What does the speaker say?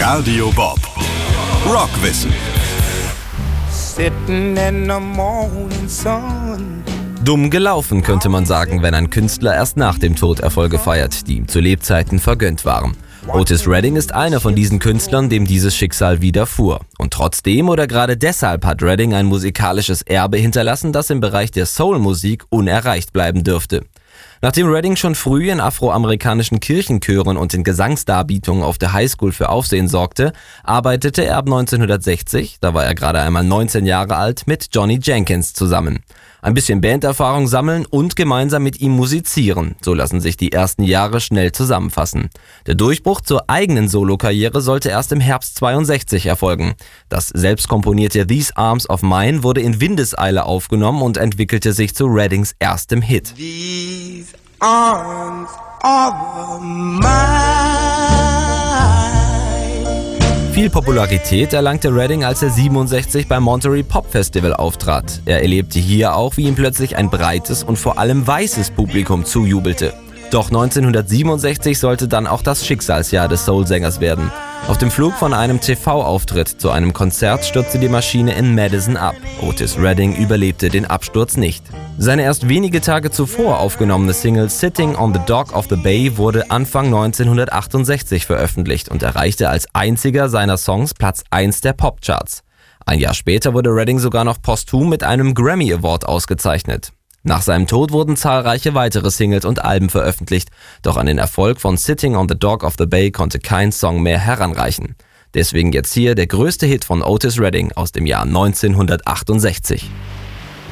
Radio Bob. Rockwissen. Sitting in the morning sun. Dumm gelaufen, könnte man sagen, wenn ein Künstler erst nach dem Tod Erfolge feiert, die ihm zu Lebzeiten vergönnt waren. Otis Redding ist einer von diesen Künstlern, dem dieses Schicksal widerfuhr. Und trotzdem oder gerade deshalb hat Redding ein musikalisches Erbe hinterlassen, das im Bereich der Soul-Musik unerreicht bleiben dürfte. Nachdem Redding schon früh in afroamerikanischen Kirchenchören und in Gesangsdarbietungen auf der Highschool für Aufsehen sorgte, arbeitete er ab 1960, da war er gerade einmal 19 Jahre alt, mit Johnny Jenkins zusammen. Ein bisschen Banderfahrung sammeln und gemeinsam mit ihm musizieren, so lassen sich die ersten Jahre schnell zusammenfassen. Der Durchbruch zur eigenen Solokarriere sollte erst im Herbst 62 erfolgen. Das selbstkomponierte These Arms of Mine wurde in Windeseile aufgenommen und entwickelte sich zu Reddings erstem Hit. These arms of mine. Viel Popularität erlangte Redding, als er 67 beim Monterey Pop Festival auftrat. Er erlebte hier auch, wie ihm plötzlich ein breites und vor allem weißes Publikum zujubelte. Doch 1967 sollte dann auch das Schicksalsjahr des Soulsängers werden. Auf dem Flug von einem TV-Auftritt zu einem Konzert stürzte die Maschine in Madison ab. Otis Redding überlebte den Absturz nicht. Seine erst wenige Tage zuvor aufgenommene Single Sitting on the Dock of the Bay wurde Anfang 1968 veröffentlicht und erreichte als einziger seiner Songs Platz 1 der Popcharts. Ein Jahr später wurde Redding sogar noch posthum mit einem Grammy Award ausgezeichnet. Nach seinem Tod wurden zahlreiche weitere Singles und Alben veröffentlicht, doch an den Erfolg von Sitting on the Dock of the Bay konnte kein Song mehr heranreichen. Deswegen jetzt hier der größte Hit von Otis Redding aus dem Jahr 1968.